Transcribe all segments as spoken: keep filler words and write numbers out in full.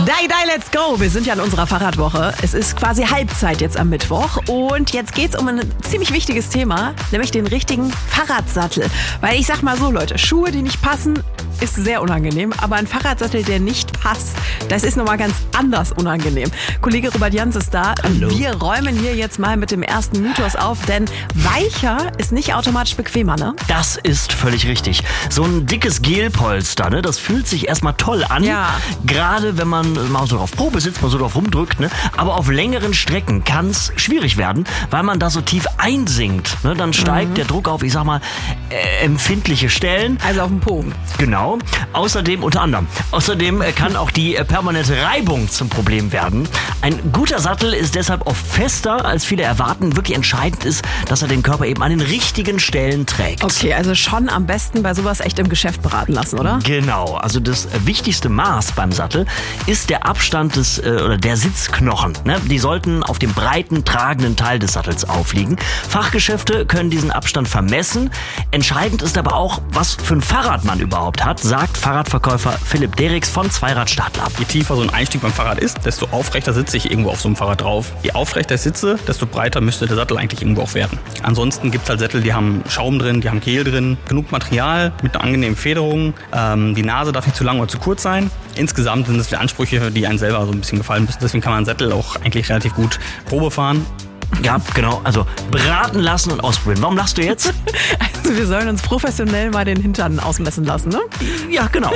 Die, die, let's go. Wir sind ja in unserer Fahrradwoche. Es ist quasi Halbzeit jetzt am Mittwoch. Und jetzt geht es um ein ziemlich wichtiges Thema, nämlich den richtigen Fahrradsattel. Weil ich sag mal so, Leute, Schuhe, die nicht passen, ist sehr unangenehm. Aber ein Fahrradsattel, der nicht passt, das ist nochmal ganz anders unangenehm. Kollege Robert Jans ist da. Hallo. Wir räumen hier jetzt mal mit dem ersten Mythos auf, denn weicher ist nicht automatisch bequemer, ne? Das ist völlig richtig. So ein dickes Gelpolster, ne, das fühlt sich erstmal toll an. Ja. Gerade wenn man mal so drauf Probe sitzt, mal so drauf rumdrückt. Ne? Aber auf längeren Strecken kann es schwierig werden, weil man da so tief einsinkt. Ne? Dann steigt mhm. der Druck auf, ich sag mal, äh, empfindliche Stellen. Also auf dem Po. Genau. Außerdem, unter anderem, außerdem kann auch die permanente Reibung zum Problem werden. Ein guter Sattel ist deshalb oft fester, als viele erwarten. Wirklich entscheidend ist, dass er den Körper eben an den richtigen Stellen trägt. Okay, also schon am besten bei sowas echt im Geschäft beraten lassen, oder? Genau, also das wichtigste Maß beim Sattel ist der Abstand des äh, oder der Sitzknochen. Ne? Die sollten auf dem breiten, tragenden Teil des Sattels aufliegen. Fachgeschäfte können diesen Abstand vermessen. Entscheidend ist aber auch, was für ein Fahrrad man überhaupt hat, sagt Fahrradverkäufer Philipp Derix von Zweirad Startlab. Je tiefer so ein Einstieg beim Fahrrad ist, desto aufrechter sitze ich irgendwo auf so einem Fahrrad drauf. Je aufrechter ich sitze, desto breiter müsste der Sattel eigentlich irgendwo auch werden. Ansonsten gibt es halt Sättel, die haben Schaum drin, die haben Gel drin, genug Material mit einer angenehmen Federung. Ähm, die Nase darf nicht zu lang oder zu kurz sein. Insgesamt sind es die Ansprüche, die einem selber so ein bisschen gefallen müssen. Deswegen kann man einen Sattel auch eigentlich relativ gut Probe fahren. Ja, genau. Also beraten lassen und ausprobieren. Warum lachst du jetzt? Also wir sollen uns professionell mal den Hintern ausmessen lassen, ne? Ja, genau.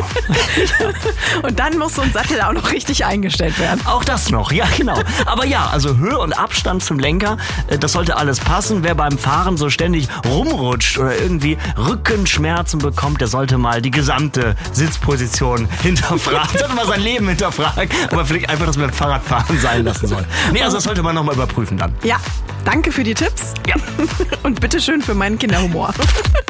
Und dann muss so ein Sattel auch noch richtig eingestellt werden. Auch das noch, ja genau. Aber ja, also Höhe und Abstand zum Lenker, das sollte alles passen. Wer beim Fahren so ständig rumrutscht oder irgendwie Rückenschmerzen bekommt, der sollte mal die gesamte Sitzposition hinterfragen. Sollte mal sein Leben hinterfragen, aber vielleicht einfach das mit dem Fahrradfahren sein lassen soll. Nee, also das sollte man nochmal überprüfen dann. Ja, danke für die Tipps. Ja. Und bitteschön für meinen Kinderhumor.